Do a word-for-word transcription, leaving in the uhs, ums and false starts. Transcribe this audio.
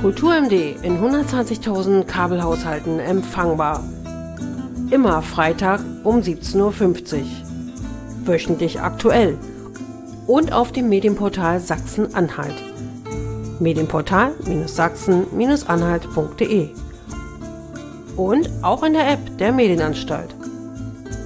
KulturMD in hundertzwanzigtausend Kabelhaushalten empfangbar. Immer Freitag um siebzehn Uhr fünfzig. Wöchentlich aktuell. Und auf dem Medienportal Sachsen-Anhalt. Medienportal-sachsen-anhalt punkt de. Und auch in der App der Medienanstalt.